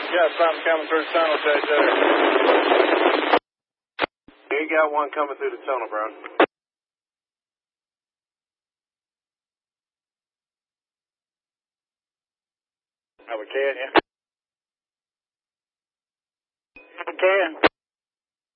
Got something coming through the tunnel, JJ. You got one coming through the tunnel, bro. Oh, we can, yeah? We can.